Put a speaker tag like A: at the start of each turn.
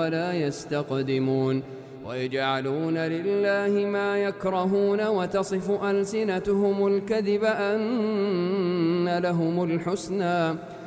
A: ولا يستقدمون ويجعلون لله ما يكرهون وتصف ألسنتهم الكذب أن لهم الحسنى